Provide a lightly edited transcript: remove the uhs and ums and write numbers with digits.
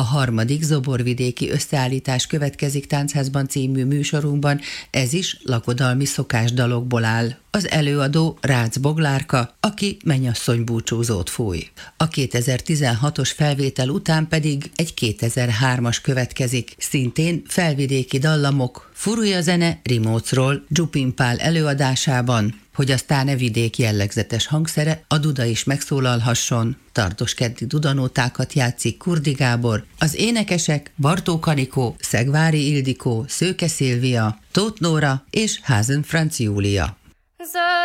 harmadik zoborvidéki összeállítás következik Táncházban című műsorunkban, ez is lakodalmi szokásdalokból áll. Az előadó Rácz Boglárka, aki mennyasszony búcsúzót fúj. A 2016-os felvétel után pedig egy 2003-as következik, szintén felvidéki dallamok, furúja zene Rimócról, Dzsupin Pál előadásában, hogy aztán e vidék jellegzetes hangszere, a duda is megszólalhasson. Tartoskeddi dudanótákat játszik Kurdi Gábor, az énekesek Bartók Anikó, Szegvári Ildikó, Szőke Szilvia, Tóth Nóra és Házen Franc Júlia.